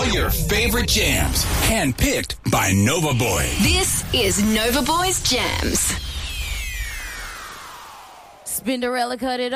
All your favorite jams, handpicked by Nova Boy. This is Nova Boy's Jams. Spinderella cut it